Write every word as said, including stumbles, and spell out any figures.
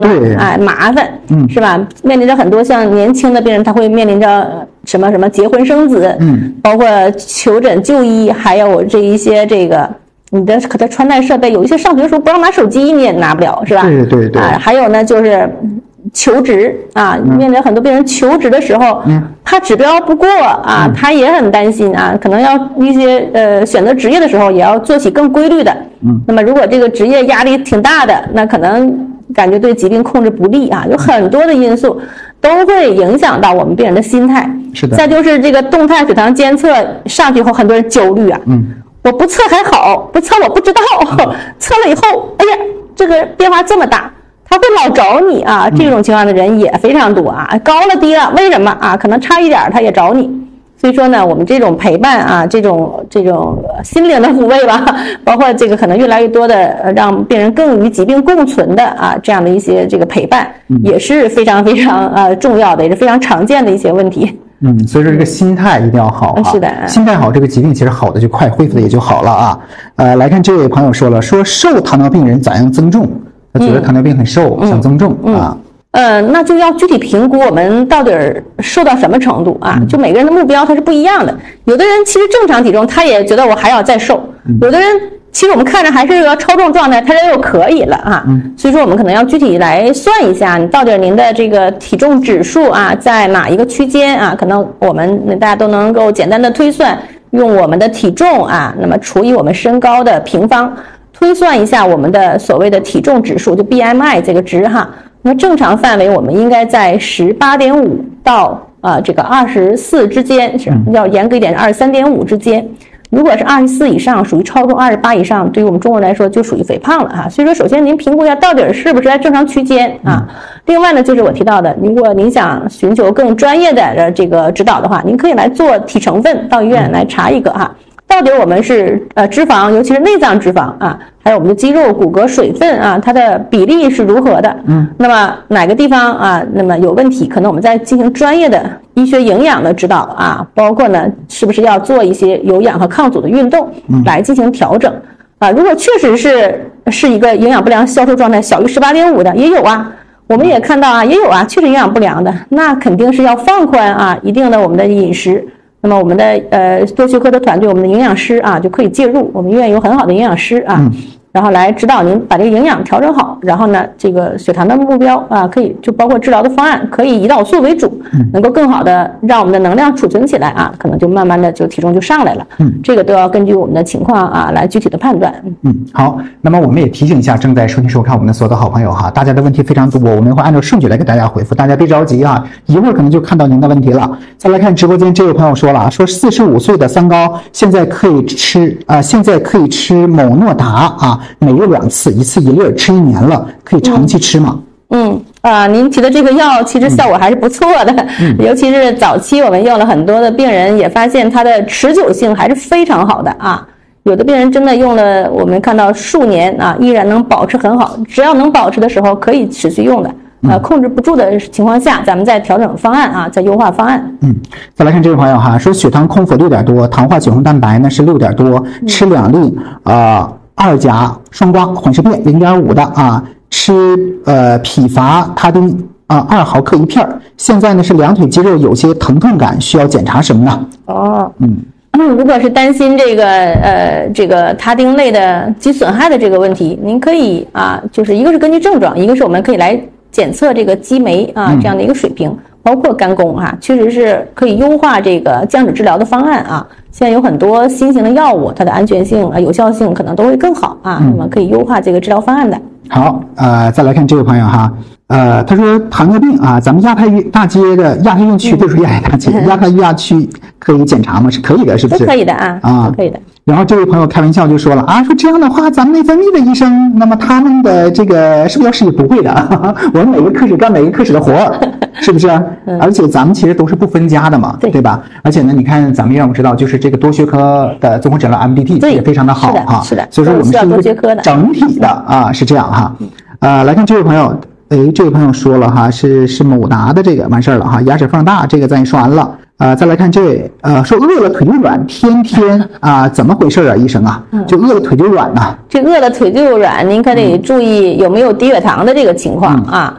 对， 哎，麻烦， 嗯， 是吧？面临着很多像年轻的病人，他会面临着什么什么结婚生子， 嗯， 包括求诊就医，还有这一些这个你的可能穿戴设备，有一些上学时候不让拿手机，你也拿不了，是吧？ 对对对。 啊，还有呢，就是求职啊， 嗯、 面临很多病人求职的时候， 嗯， 他指标不过啊， 嗯、 他也很担心啊，可能要一些呃选择职业的时候也要做起更规律的。 嗯， 那么如果这个职业压力挺大的，那可能感觉对疾病控制不利啊，有很多的因素都会影响到我们病人的心态。 是的。 再就是这个动态血糖监测上去以后，很多人焦虑啊。 嗯。 我不测还好，不测我不知道，嗯、测了以后，哎呀，这个变化这么大，他会老找你啊。这种情况的人也非常多啊，高了低了，为什么啊？可能差一点他也找你。所以说呢，我们这种陪伴啊，这种这种心灵的抚慰吧，包括这个可能越来越多的让病人更与疾病共存的啊，这样的一些这个陪伴，也是非常非常呃重要的，也是非常常见的一些问题。 嗯，所以说这个心态一定要好啊。 是的， 心态好，这个疾病其实好的就快，恢复的也就好了啊。呃，来看这位朋友说了，说瘦糖尿病人咋样增重？他觉得糖尿病很瘦，嗯、想增重、 嗯、 啊。 呃，那就要具体评估我们到底瘦到什么程度啊？就每个人的目标它是不一样的。有的人其实正常体重，他也觉得我还要再瘦；有的人其实我们看着还是个超重状态，他认为我可以了啊。所以说我们可能要具体来算一下，你到底您的这个体重指数啊，在哪一个区间啊？可能我们大家都能够简单的推算，用我们的体重啊，那么除以我们身高的平方，推算一下我们的所谓的体重指数，就 B M I 这个值哈。那正常范围我们应该在十八点五到啊、呃、这个二十四之间，是要严格一点二十三点五之间。如果是二十四以上，属于超重；二十八以上，对于我们中国人来说就属于肥胖了哈。所以说，首先您评估一下到底是不是在正常区间啊。另外呢，就是我提到的，如果您想寻求更专业的这个指导的话，您可以来做体成分，到医院来查一个哈。到底我们是呃脂肪，尤其是内脏脂肪啊，还有我们的肌肉、骨骼、水分啊，它的比例是如何的？嗯，那么哪个地方啊，那么有问题，可能我们在进行专业的医学营养的指导啊，包括呢，是不是要做一些有氧和抗阻的运动来进行调整啊？如果确实是是一个营养不良消瘦状态，小于十八点五的也有啊。我们也看到啊，也有啊，确实营养不良的，那肯定是要放宽啊一定的我们的饮食。那么我们的呃多学科的团队，我们的营养师啊就可以介入，我们医院有很好的营养师啊，嗯、然后来指导您把这个营养调整好，然后呢，这个血糖的目标啊，可以就包括治疗的方案，可以以胰岛素为主，能够更好的让我们的能量储存起来啊，可能就慢慢的就体重就上来了。嗯，这个都要根据我们的情况啊来具体的判断。 嗯，好，那么我们也提醒一下正在收听收看我们的所有的好朋友哈，大家的问题非常多，我们会按照顺序来给大家回复，大家别着急啊，一会儿可能就看到您的问题了。再来看直播间这位朋友说了，说四十五岁的三高现在可以吃啊、呃，现在可以吃某诺达啊，每日两次，一次一粒，吃一年了，可以长期吃吗？ 嗯啊，您提的这个药其实效果还是不错的，嗯、尤其是早期我们用了很多的病人，也发现它的持久性还是非常好的啊。有的病人真的用了，我们看到数年啊，依然能保持很好，只要能保持的时候可以持续用的。呃，控制不住的情况下，咱们再调整方案啊，再优化方案。 嗯，再来看这位朋友哈，说血糖空腹六点多，糖化血红蛋白呢是六点多，吃两粒啊、呃、二甲双胍混合片零点五的啊，吃呃匹伐他汀啊二毫克一片，现在呢是两腿肌肉有些疼痛感，需要检查什么呢？ 哦，嗯。如果是担心这个呃这个他汀类的肌损害的这个问题，您可以啊，就是一个是根据症状，一个是我们可以来检测这个肌酶啊这样的一个水平，包括肝功啊，确实是可以优化这个降脂治疗的方案啊。现在有很多新型的药物，它的安全性啊、有效性可能都会更好啊，那么可以优化这个治疗方案的。 好，呃，再来看这位朋友哈，呃，他说糖尿病啊，咱们亚太大街的亚太院区都是亚太大街，亚太亚区可以检查吗？是可以的，是不是？ 都可以的啊，啊，可以的。 然后这位朋友开玩笑就说了啊，说这样的话，咱们内分泌的医生，那么他们的这个是不是要是也不会的？我们每个科室干每个科室的活儿，是不是？嗯、而且咱们其实都是不分家的嘛，对, 对吧？而且呢，你看咱们让我知道，就是这个多学科的综合诊疗 M D T 也非常的好哈， 是的， 所以说我们是一个整体的啊，是这样哈。呃，来看这位朋友，哎，这位朋友说了哈，是是某达的这个完事儿了哈，牙齿放大这个咱也说完了。呃，再来看这位，呃，说饿了腿就软，天天啊、呃，怎么回事啊，医生啊？就饿了腿就软呐、啊。 这饿了腿就软，您可得注意有没有低血糖的这个情况、嗯、啊。